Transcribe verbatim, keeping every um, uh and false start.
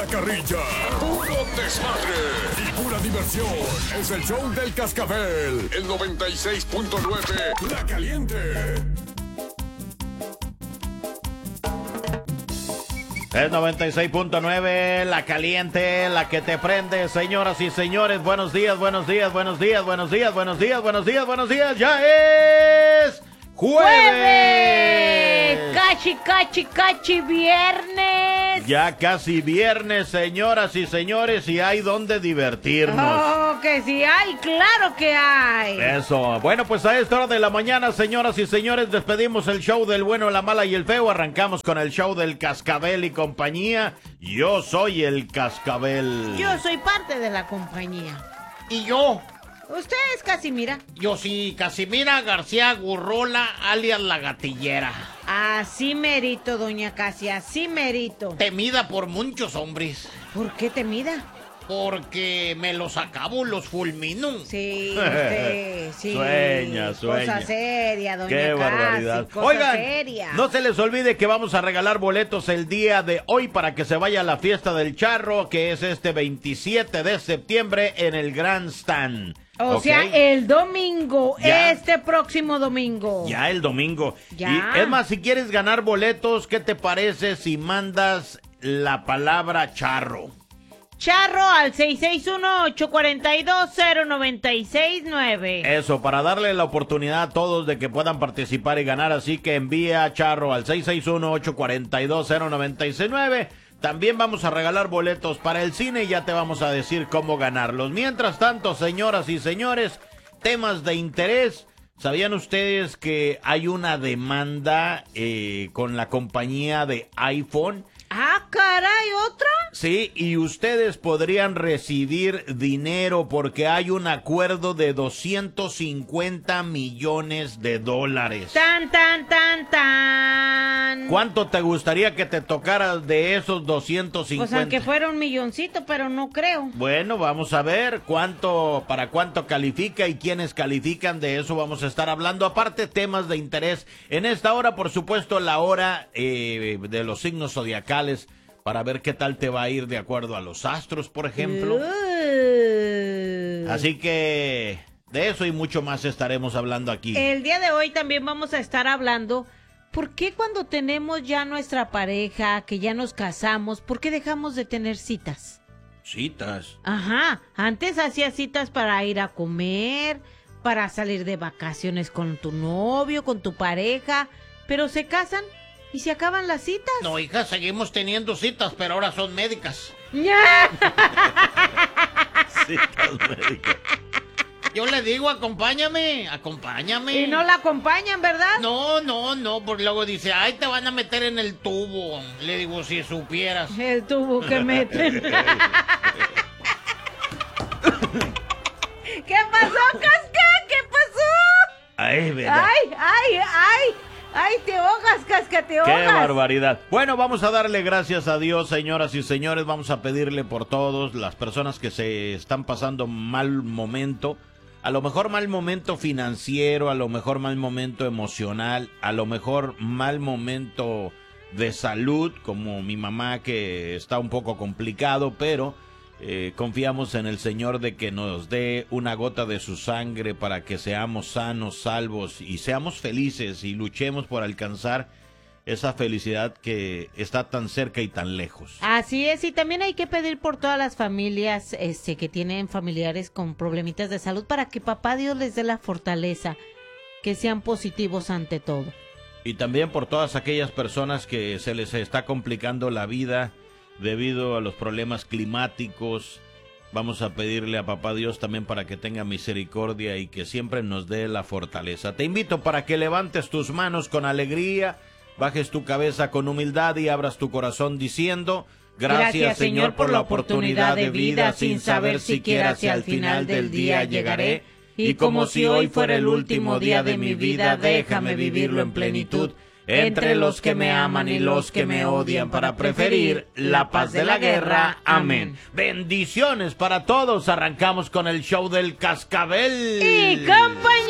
carrilla, puro desmadre y pura diversión. Es el show del Cascabel, el noventa y seis punto nueve, La Caliente. Es noventa y seis punto nueve, La Caliente, la que te prende. Señoras y señores, buenos días, buenos días, buenos días, buenos días, buenos días, buenos días, buenos días. Ya es jueves. ¡Jueves! ¡Cachi, cachi, cachi, viernes! Ya casi viernes, señoras y señores, y hay donde divertirnos. ¡Oh, que sí hay! ¡Claro que hay! Eso. Bueno, pues a esta hora de la mañana, señoras y señores, despedimos el show del bueno, la mala y el feo. Arrancamos con el show del Cascabel y compañía. Yo soy el Cascabel. Yo soy parte de la compañía. ¿Y yo? Usted es Casimira. Yo sí, Casimira García Gurrola, alias La Gatillera. Así merito, doña Casi, así merito. Temida por muchos hombres. ¿Por qué temida? Porque me los acabo, los fulmino. Sí, usted, sí. Sueña, sueña. Cosa seria, doña Qué Casi, barbaridad. cosa Oigan, seria. no se les olvide que vamos a regalar boletos el día de hoy para que se vaya a la fiesta del charro, que es este veintisiete de septiembre en el Grand Stand. O ¿Okay? sea, el domingo, Ya. este próximo domingo. Ya el domingo. Ya. Y es más, si quieres ganar boletos, ¿qué te parece si mandas la palabra charro? Charro al seis seis uno, ocho cuatro dos, cero nueve seis nueve. Eso, para darle la oportunidad a todos de que puedan participar y ganar, así que envía charro al seis seis uno, ocho cuatro dos, cero nueve seis nueve. También vamos a regalar boletos para el cine y ya te vamos a decir cómo ganarlos. Mientras tanto, señoras y señores, temas de interés. ¿Sabían ustedes que hay una demanda eh, con la compañía de iPhone? Ah, caray, ¿otra? Sí, y ustedes podrían recibir dinero porque hay un acuerdo de doscientos cincuenta millones de dólares. Tan, tan, tan, tan. ¿Cuánto te gustaría que te tocara de esos doscientos cincuenta? Pues aunque fuera un milloncito, pero no creo. Bueno, vamos a ver cuánto, para cuánto califica y quiénes califican. De eso vamos a estar hablando. Aparte, temas de interés. En esta hora, por supuesto, la hora eh, de los signos zodiacales, para ver qué tal te va a ir de acuerdo a los astros, por ejemplo. Uh. Así que de eso y mucho más estaremos hablando aquí. El día de hoy también vamos a estar hablando, ¿por qué cuando tenemos ya nuestra pareja, que ya nos casamos, por qué dejamos de tener citas? Citas. Ajá, antes hacías citas para ir a comer, para salir de vacaciones con tu novio, con tu pareja, pero se casan y se acaban las citas. No, hija, seguimos teniendo citas, pero ahora son médicas. Citas médicas. Yo le digo, acompáñame, acompáñame. Y no la acompañan, ¿verdad? No, no, no, porque luego dice, ay, te van a meter en el tubo. Le digo, si supieras. El tubo que meten. ¿Qué pasó, Casca? ¿Qué pasó? Ay, verdad. Ay, ay, ay. Ay, te ahogas, Casca, te ahogas. ¡Qué barbaridad! Bueno, vamos a darle gracias a Dios, señoras y señores. Vamos a pedirle por todos las personas que se están pasando mal momento. A lo mejor mal momento financiero, a lo mejor mal momento emocional, a lo mejor mal momento de salud, como mi mamá, que está un poco complicado, pero eh, confiamos en el Señor de que nos dé una gota de su sangre para que seamos sanos, salvos y seamos felices y luchemos por alcanzar esa felicidad que está tan cerca y tan lejos. Así es, y también hay que pedir por todas las familias este, que tienen familiares con problemitas de salud para que papá Dios les dé la fortaleza, que sean positivos ante todo. Y también por todas aquellas personas que se les está complicando la vida debido a los problemas climáticos. Vamos a pedirle a papá Dios también para que tenga misericordia y que siempre nos dé la fortaleza. Te invito para que levantes tus manos con alegría, bajes tu cabeza con humildad y abras tu corazón diciendo: gracias, gracias Señor por la oportunidad de vida, sin saber siquiera si al final del día llegaré. Y como si hoy fuera el último día de mi vida, déjame vivirlo en plenitud, entre los que me aman y los que me odian, para preferir la paz de la guerra. Amén. Bendiciones para todos. Arrancamos con el show del Cascabel y compañía.